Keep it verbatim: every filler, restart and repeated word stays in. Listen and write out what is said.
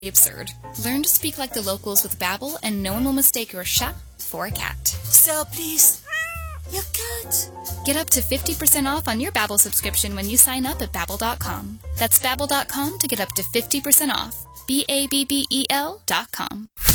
absurd. Learn to speak like the locals with Babbel, and no one will mistake your chat for a cat. So please, your cat. Get up to fifty percent off on your Babbel subscription when you sign up at Babbel dot com. That's Babbel dot com to get up to fifty percent off. B A B B E L dot com.